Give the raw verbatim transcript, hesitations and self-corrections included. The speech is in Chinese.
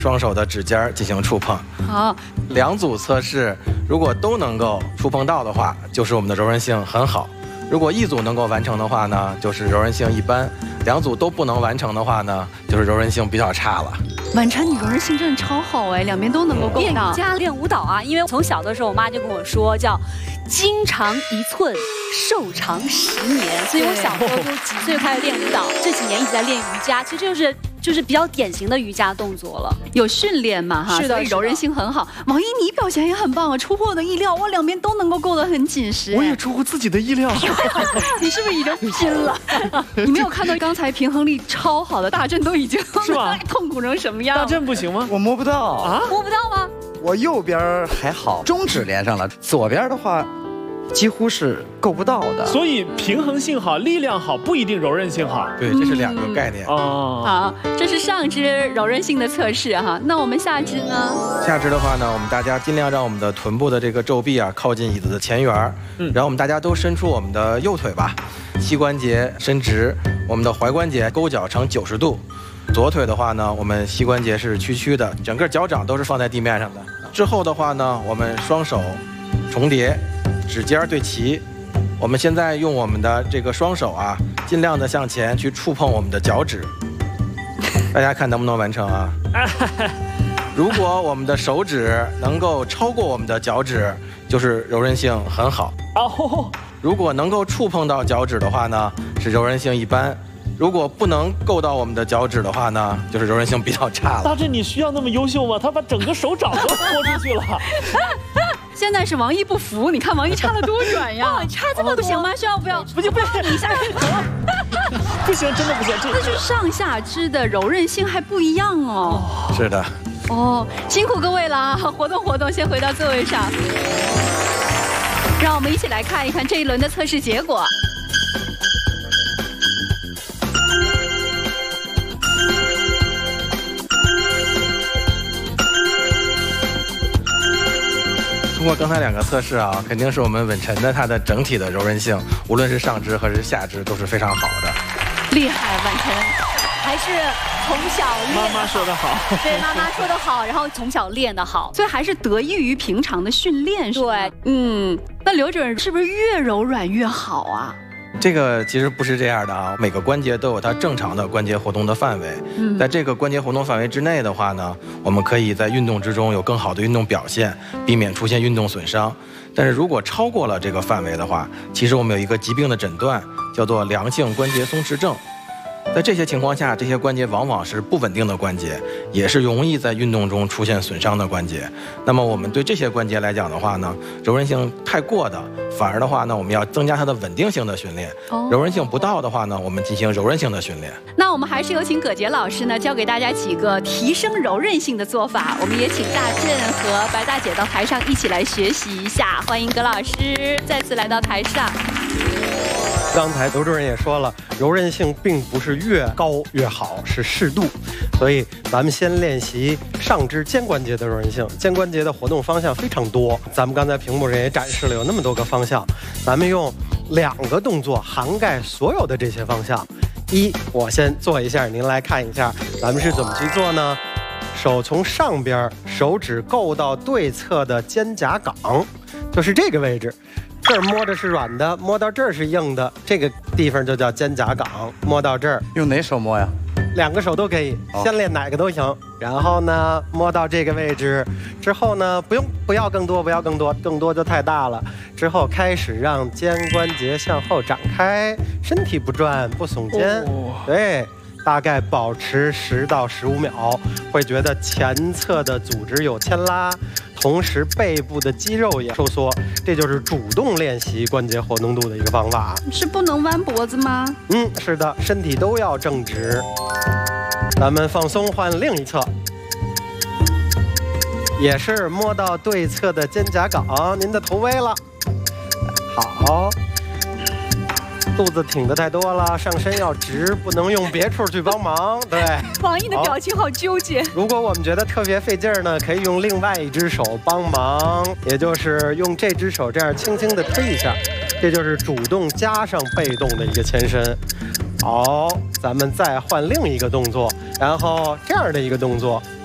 双手的指尖进行触碰。 好， 两组测试如果都能够触碰到的话，就是我们的柔韧性很好。如果一组能够完成的话呢，就是柔韧性一般；两组都不能完成的话呢，就是柔韧性比较差了。 婉晨，你柔韧性真的超好哎，两边都能够够练到。 瑜伽、练舞蹈啊，因为从小的时候，我妈就跟我说，叫“筋长一寸，寿长十年”，所以我小时候就几岁就开始练舞蹈，这几年一直在练瑜伽，其实就是就是比较典型的瑜伽动作了。 有训练嘛哈， 是的， 所以柔韧性很好。王一，你表现也很棒啊，出乎我的意料，哇，两边都能够够得很紧实。 我也出乎自己的意料。 你是不是已经拼了？你没有看到刚才平衡力超好的大振都已经是吧？ 痛苦成什么样？ 大振不行吗？ 我摸不到啊， 摸不到吗？ 我右边还好，中指连上了，左边的话几乎是够不到的。 所以平衡性好，力量好，不一定柔韧性好。 对，这是两个概念。 哦， 好，这是上肢柔韧性的测试哈。那我们下肢呢？ 下肢的话呢，我们大家尽量让我们的臀部的这个肘臂啊靠近椅子的前缘，嗯，然后我们大家都伸出我们的右腿吧，膝关节伸直，我们的踝关节勾脚成九十度。左腿的话呢，我们膝关节是屈曲的，整个脚掌都是放在地面上的。之后的话呢，我们双手重叠，指尖对齐。我们现在用我们的这个双手啊，尽量的向前去触碰我们的脚趾。大家看能不能完成啊？如果我们的手指能够超过我们的脚趾，就是柔韧性很好。 哦， 如果能够触碰到脚趾的话呢，是柔韧性一般。如果不能够到我们的脚趾的话呢，就是柔韧性比较差了。 大振，你需要那么优秀吗？他把整个手掌都豁出去了。 现在是王一不服，你看王一差了多远呀？ 哦，差这么多不行吗？需要不要？ 不行不行， 你一下不行，真的不行。这那就上下肢的柔韧性还不一样哦。 是的。 哦，辛苦各位了，活动活动，先回到座位上。让我们一起来看一看这一轮的测试结果。 通过刚才两个测试啊，肯定是我们稳晨的它的整体的柔韧性，无论是上肢还是下肢都是非常好的。 厉害，婉晨， 还是从小练。 妈妈说得好， 对，妈妈说得好，然后从小练得好， 所以还是得益于平常的训练。 对， 嗯，那刘主任是不是越柔软越好啊？ 这个其实不是这样的啊，每个关节都有它正常的关节活动的范围。嗯，在这个关节活动范围之内的话呢，我们可以在运动之中有更好的运动表现，避免出现运动损伤。但是如果超过了这个范围的话，其实我们有一个疾病的诊断，叫做良性关节松弛症。在这些情况下，这些关节往往是不稳定的关节，也是容易在运动中出现损伤的关节。那么我们对这些关节来讲的话呢，柔韧性太过的，反而的话呢，我们要增加它的稳定性的训练； 哦、 柔韧性不到的话呢，我们进行柔韧性的训练。 那我们还是有请葛杰老师呢，教给大家几个提升柔韧性的做法。我们也请大振和白大姐到台上一起来学习一下。欢迎葛老师再次来到台上。 刚才刘主任也说了，柔韧性并不是越高越好，是适度。所以咱们先练习上肢肩关节的柔韧性。肩关节的活动方向非常多，咱们刚才屏幕上也展示了有那么多个方向，咱们用两个动作涵盖所有的这些方向。一，我先做一下，您来看一下，咱们是怎么去做呢？手从上边，手指够到对侧的肩胛岗，就是这个位置。这儿摸着是软的，摸到这儿是硬的，这个地方就叫肩胛岗。摸到这儿， 用哪手摸呀？ 两个手都可以，先练哪个都行。然后呢，摸到这个位置之后呢，不用不要更多，不要更多，更多就太大了。之后开始让肩关节向后展开，身体不转不耸肩，哦、对。大概保持十到十五秒，会觉得前侧的组织有牵拉，同时背部的肌肉也收缩，这就是主动练习关节活动度的一个方法。 是不能弯脖子吗？ 嗯，是的，身体都要正直。咱们放松，换另一侧，也是摸到对侧的肩胛岗，您的头微了，好。肚子挺得太多了，上身要直，不能用别处去帮忙。对， 王毅的表情好纠结。 如果我们觉得特别费劲儿呢，可以用另外一只手帮忙，也就是用这只手这样轻轻地推一下，这就是主动加上被动的一个牵伸。好，咱们再换另一个动作，然后这样的一个动作，